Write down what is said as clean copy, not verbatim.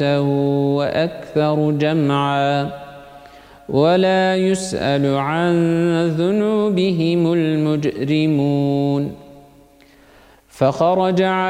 وأكثر جمعا ولا يسأل عن ذنوبهم المجرمون. فخرج